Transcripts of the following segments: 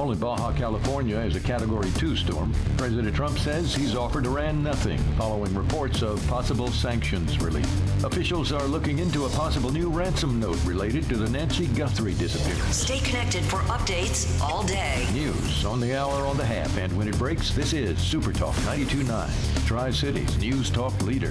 landfall in Baja California as a Category 2 storm. President Trump says he's offered Iran nothing following reports of possible sanctions relief. Officials are looking into a possible new ransom note related to the Nancy Guthrie disappearance. Stay connected for updates all day. News on the hour, on the half, and when it breaks, this is Super Talk 92.9, Tri-Cities News Talk leader.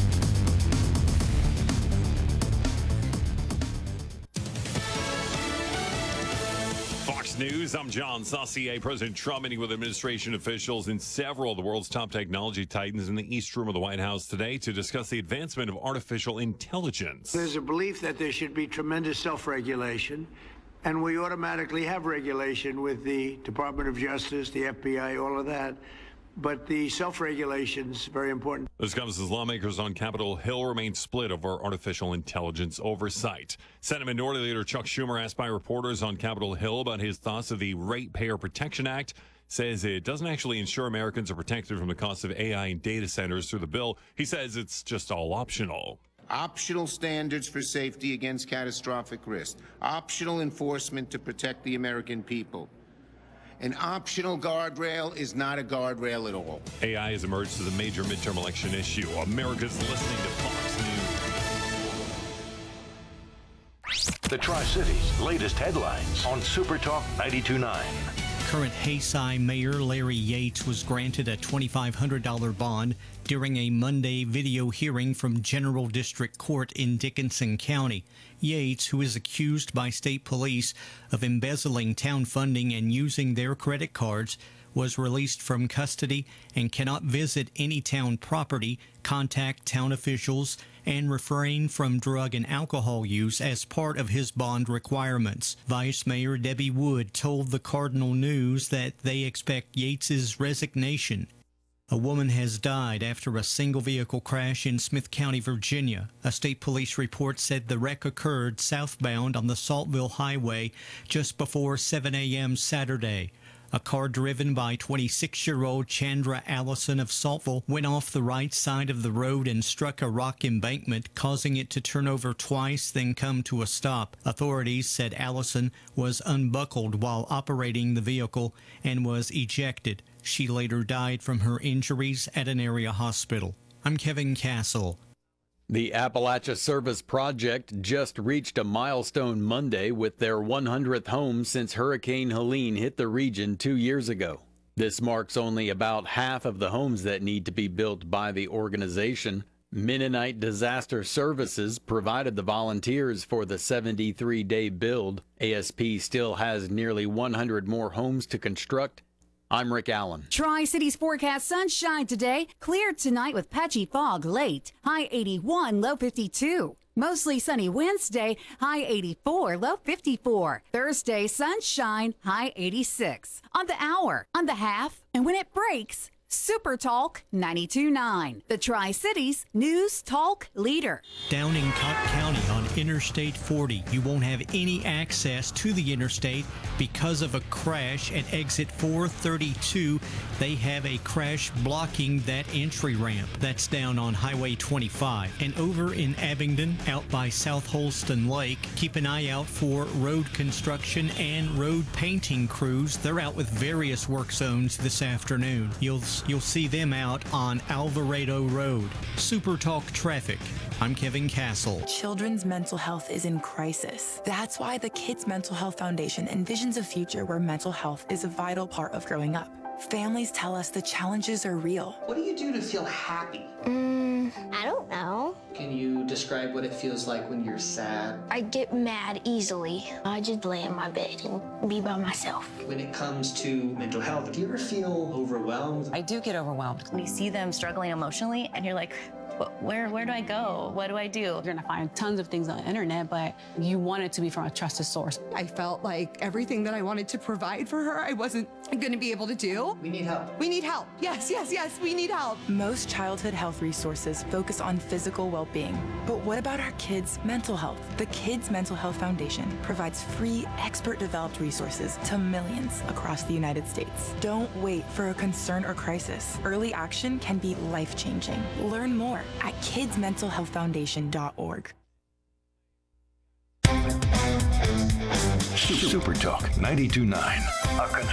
News. I'm John Saucier. President Trump meeting with administration officials and several of the world's top technology titans in the East Room of the White House today to discuss the advancement of artificial intelligence. There's a belief that there should be tremendous self-regulation, and we automatically have regulation with the Department of Justice, the FBI, all of that. But the self-regulation is very important. This comes as lawmakers on Capitol Hill remain split over artificial intelligence oversight. Senate Minority Leader Chuck Schumer, asked by reporters on Capitol Hill about his thoughts of the Ratepayer Protection Act, says it doesn't actually ensure Americans are protected from the cost of AI and data centers through the bill. He says it's just all optional. Optional standards for safety against catastrophic risk. Optional enforcement to protect the American people. An optional guardrail is not a guardrail at all. AI has emerged as a major midterm election issue. America's listening to Fox News. The Tri-Cities latest headlines on Super Talk 92.9. Current Hayside Mayor Larry Yates was granted a $2,500 bond during a Monday video hearing from General District Court in Dickinson County. Yates, who is accused by state police of embezzling town funding and using their credit cards, was released from custody and cannot visit any town property, contact town officials, and refrain from drug and alcohol use as part of his bond requirements. Vice Mayor Debbie Wood told the Cardinal News that they expect Yates's resignation. A woman has died after a single-vehicle crash in Smith County, Virginia. A state police report said the wreck occurred southbound on the Saltville Highway just before 7 a.m. Saturday. A car driven by 26-year-old Chandra Allison of Saltville went off the right side of the road and struck a rock embankment, causing it to turn over twice, then come to a stop. Authorities said Allison was unbuckled while operating the vehicle and was ejected. She later died from her injuries at an area hospital. I'm Kevin Castle. The Appalachia Service Project just reached a milestone Monday with their 100th home since Hurricane Helene hit the region 2 years ago. This marks only about half of the homes that need to be built by the organization. Mennonite Disaster Services provided the volunteers for the 73-day build. ASP still has nearly 100 more homes to construct. I'm Rick Allen. Tri-Cities forecast sunshine today. Clear tonight with patchy fog late. High 81, low 52. Mostly sunny Wednesday. High 84, low 54. Thursday, sunshine. High 86. On the hour, on the half, and when it breaks, Super Talk 92.9. The Tri-Cities News Talk leader. Down in Cobb County on Interstate 40, you won't have any access to the interstate because of a crash at exit 432. They have a crash blocking that entry ramp. That's down on Highway 25. And over in Abingdon, out by South Holston Lake, keep an eye out for road construction and road painting crews. They're out with various work zones this afternoon. You'll see them out on Alvarado Road. Super Talk Traffic. I'm Kevin Castle. Children's mental health is in crisis. That's why the Kids Mental Health Foundation envisions a future where mental health is a vital part of growing up. Families tell us the challenges are real. What do you do to feel happy? I don't know. Can you describe what it feels like when you're sad? I get mad easily. I just lay in my bed and be by myself. When it comes to mental health, do you ever feel overwhelmed? I do get overwhelmed. When you see them struggling emotionally and you're like, where do I go? What do I do? You're gonna find tons of things on the internet, but you want it to be from a trusted source. I felt like everything that I wanted to provide for her, I wasn't gonna be able to do. We need help. We need help. Yes, we need help. Most childhood health resources focus on physical well-being. But what about our kids' mental health? The Kids Mental Health Foundation provides free, expert-developed resources to millions across the United States. Don't wait for a concern or crisis. Early action can be life-changing. Learn more at kidsmentalhealthfoundation.org. Super Talk 92.9.